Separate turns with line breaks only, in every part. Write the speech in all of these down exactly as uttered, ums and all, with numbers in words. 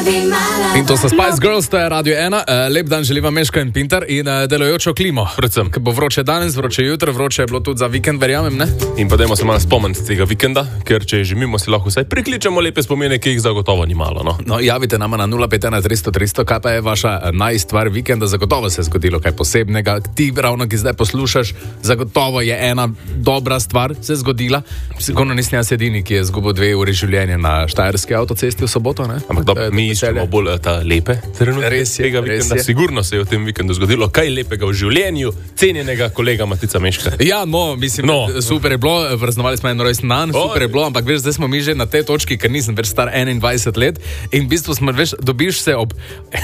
In to so Spice Girls, to je Radio ena. Uh, lep dan želim vam Meško in Pintar in uh, delujočo klimo.
Predvsem.
Ker bo vroče danes, vroče jutro, vroče je bilo tudi za vikend, verjamem, ne?
In pa dajmo se malo spomniti tega vikenda, ker če že mimo si lahko vsaj prikličemo lepe spomine, ki jih zagotovo ni malo, no?
No, javite nama na nula pet ena tristo tristo, kaj pa je vaša najstvar vikenda, zagotovo se je zgodilo kaj posebnega. Ti ravno, ki zdaj poslušaš, zagotovo je ena dobra stvar se zgodila. Sigurno nisem jaz edini, ki je izgubil dve uri življenja na Štajerski avtocesti v soboto, ne?
Ampak dobro, mi iščemo bolj ta lepe trenutke tega vikenda. Sigurno se je v tem vikendu zgodilo kaj lepega v življenju cenjenega kolega Matica Meška.
Ja, no, mislim, no. Super je bilo, praznovali smo en rojstni dan, super je bilo, ampak veš, zdaj smo mi že na tej točki, ker nisem več star enaindvajset let in v bistvu smo, veš, dobiš se ob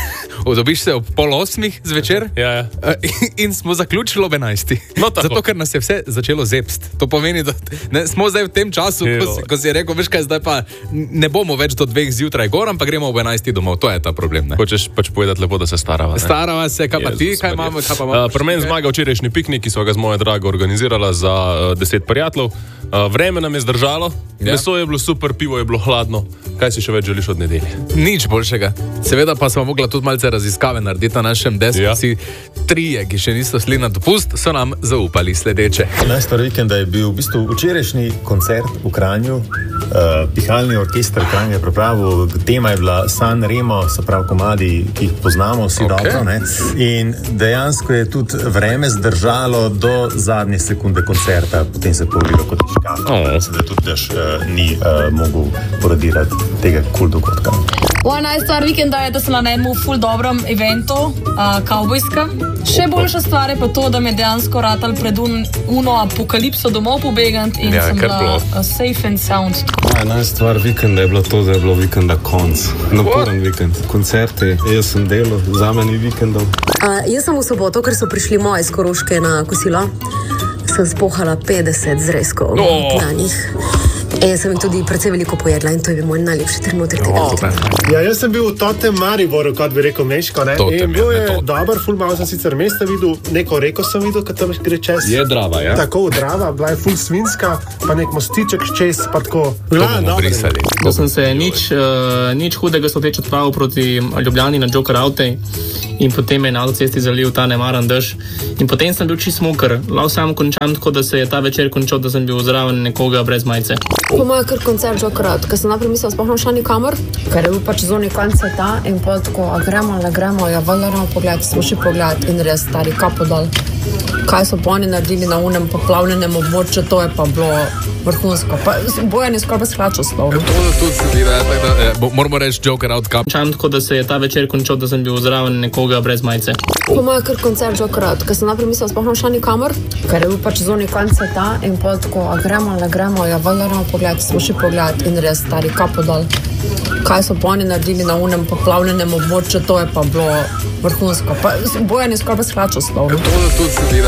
dobiš se ob pol osmih zvečer,
ja, ja.
In smo zaključili ob enajstih.
No,
zato, ker nas je vse začelo zepst. To pomeni, da ne, smo zdaj v tem času, ko si, ko si je rekel, veš kaj, zdaj pa ne bomo več do dveh zjutraj gor, ampak gremo ob enajstih domov. To je ta problem, ne?
Hočeš pač povedati lepo, da se starava, ne?
Starava se, kaj pa ti, kaj imamo, kaj pa imamo?
Uh, Pri meni zmaga včerajšnji piknik, ki so ga z mojo drago organizirala za uh, deset prijateljev. Uh, vreme nam je zdržalo, ja. Meso je bilo super, pivo je bilo hladno. Kaj si še več želiš od nedelje?
Nič boljšega. Seveda pa smo mogla tudi malce raziskave narediti na našem desku. Ja. Si trije, ki še niso šli na dopust, so nam zaupali sledeče.
Najstvar vikenda je bil v bistvu včerajšnji koncert v Kranju. Uh, pihalni orkester Kranja je pripravil, tema je bila San Remo, se pravi komadi, ki jih poznamo vsi okay. dobro, ne? In dejansko je tudi vreme zdržalo do zadnje sekunde koncerta, potem se je povedalo kot škaf, oh. Da tudi daš uh, ni uh, mogel poradirati tega kul dogodka.
Moja najstvar vikenda je, da sem na enem ful dobrom eventu, uh, kavbojskem. Še boljša stvar je pa to, da me dejansko ratal pred un, uno apokalipso domov pobegant in ja, sem bila uh, safe and sound.
Moja najstvar vikenda je bilo to, da je bilo vikenda konc. Naporen vikend. Koncerti, jaz sem delal, za meni vikendov.
Uh, jaz sem v soboto, ker so prišli moje iz Koroške na kosilo, sem spohala petdeset zrezkov no. na njih. E, jaz sem tudi precej veliko pojedla in to je bil moj najlepši trenutek tega oh, vikenda.
Ja, jaz sem bil v Totem Mariboru, kot bi rekel Meško, ne?
Totem,
in bil je
ja,
dober, ful malo sem sicer mesta videl, neko reko sem videl, kad tam gre čez.
Je Drava, ja?
Tako, Drava, bila je ful svinska, pa nek mostiček čez, pa tako.
To bomo brisali.
Da sem se nič, uh, nič hudega soteč odpravil proti Ljubljani na Joker Aute in potem me na avtocesti zalil ta nemaran dež. In potem sem bil čist smoker. Lav sam končam tako, da se je ta večer končal, da sem bil zraven nekoga brez majice.
Po moje kar koncert Joker Aute, ker sem najprej mislil, da spohnam šla nikamor, ker je bil pač zunaj konc sveta in pa tako, a gremo, ne gremo, ja, valjamo pogled, smo še pogled in res stari kapo dol. Kaj so pa oni naredili na unem poplavljenem območju, to je pa bilo vrhunsko. Pa Bojan je skoraj sklačal stol.
To tudi se zdi, da je tako, da moramo reči Joker Aute kam.
Končam tako, da se je ta večer končal, da sem bil zraven nekoga brez majice.
Po moje kar koncert Joker Aute, ker sem najprej mislil, da spohnam šla nikamor, ker je bil pač zunaj konc sveta in pa tako, a gremo, ne gremo, ja, valjamo pogled, smo še pogled in res stari kapo dol. Kaj so pa oni naredili na unem poplavljenem območju, to je pa bilo vrhunsko. Pa Bojan je skoraj sklačal stol.
To tudi se zdi,